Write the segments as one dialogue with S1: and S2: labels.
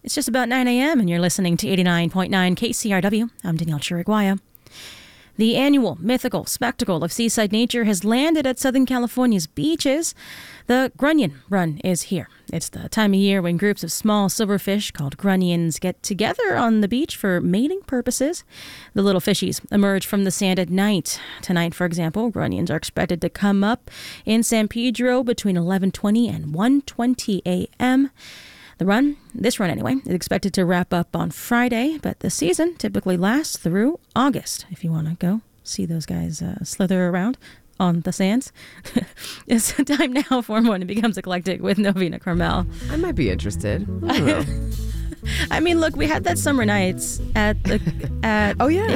S1: It's just about 9 a.m. and you're listening to 89.9 KCRW. I'm Danielle Chiriguaya. The annual mythical spectacle of seaside nature has landed at Southern California's beaches. The Grunion Run is here. It's the time of year when groups of small silverfish called grunions get together on the beach for mating purposes. The little fishies emerge from the sand at night. Tonight, for example, grunions are expected to come up in San Pedro between 11:20 and 1:20 a.m. This run anyway, is expected to wrap up on Friday, but the season typically lasts through August. If you want to go see those guys slither around on the sands. It's time now for Morning Becomes Eclectic with Novena Carmel.
S2: I might be interested. I don't know.
S1: I mean, look, we had that summer nights at the at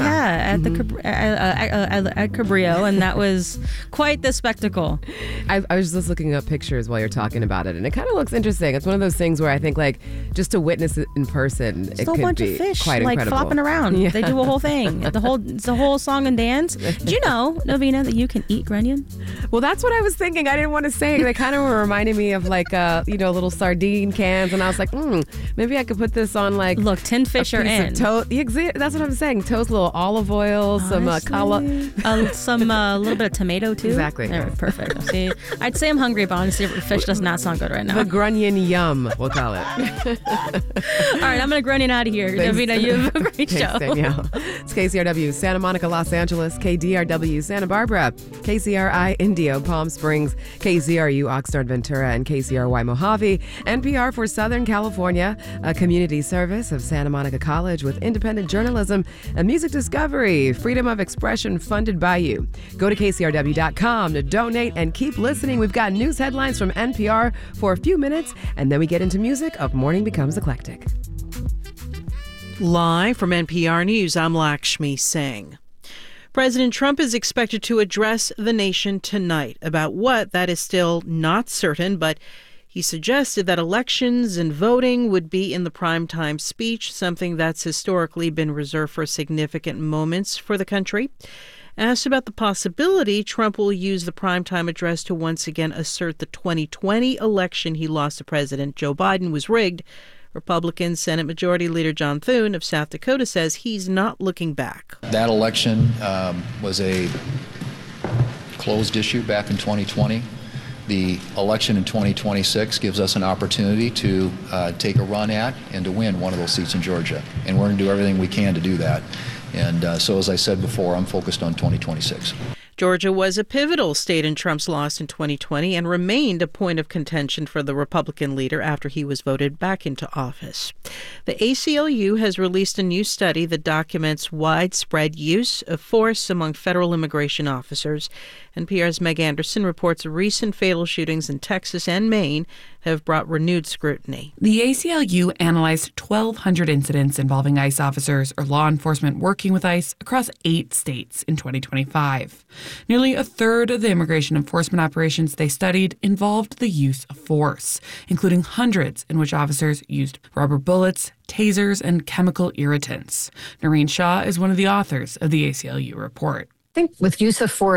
S1: Cabrillo, and that was quite the spectacle.
S2: I was just looking up pictures while you're talking about it, and it kind of looks interesting. It's one of those things where I think, like, just to witness it in person,
S1: Just
S2: it
S1: a
S2: could
S1: bunch
S2: be
S1: of fish,
S2: quite
S1: like
S2: incredible.
S1: flopping around.
S2: Yeah.
S1: They do a whole thing. It's a whole song and dance. Did you know, Novena, that you can eat grunion?
S2: Well, that's what I was thinking. I didn't want to say it. They kind of were reminding me of like little sardine cans, and I was like, maybe I could put this on like.
S1: Look, tinned fish are in.
S2: That's what I'm saying. Toast, a little olive oil, some
S1: some little bit of tomato too.
S2: Exactly.
S1: All right, perfect. See, I'd say I'm hungry, but honestly, fish does not sound good right now.
S2: The grunion yum, we'll call it.
S1: All right, I'm gonna grunion out of here.
S2: Thanks.
S1: Davina, you have a great
S2: Thanks,
S1: show.
S2: Danielle. It's KCRW, Santa Monica, Los Angeles, KDRW, Santa Barbara, KCRI, Indio, Palm Springs, KZRU, Oxnard, Ventura, and KCRY, Mojave, NPR for Southern California, a community service of Santa Monica College with independent journalism and music discovery, freedom of expression funded by you. Go to KCRW.com to donate and keep listening. We've got news headlines from NPR for a few minutes, and then we get into music of Morning Becomes Eclectic.
S3: Live from NPR News, I'm Lakshmi Singh. President Trump is expected to address the nation tonight. About what, that is still not certain, but he suggested that elections and voting would be in the primetime speech, something that's historically been reserved for significant moments for the country. Asked about the possibility Trump will use the primetime address to once again assert the 2020 election he lost to President Joe Biden was rigged, Republican Senate Majority Leader John Thune of South Dakota says he's not looking back.
S4: That election was a closed issue back in 2020. The election in 2026 gives us an opportunity to take a run at and to win one of those seats in Georgia. And we're going to do everything we can to do that. And so, as I said before, I'm focused on 2026.
S3: Georgia was a pivotal state in Trump's loss in 2020 and remained a point of contention for the Republican leader after he was voted back into office. The ACLU has released a new study that documents widespread use of force among federal immigration officers. NPR's Meg Anderson reports recent fatal shootings in Texas and Maine have brought renewed scrutiny.
S5: The ACLU analyzed 1,200 incidents involving ICE officers or law enforcement working with ICE across 8 states in 2025. Nearly a third of the immigration enforcement operations they studied involved the use of force, including hundreds in which officers used rubber bullets, tasers, and chemical irritants. Noreen Shaw is one of the authors of the ACLU report.
S6: I think with use of force,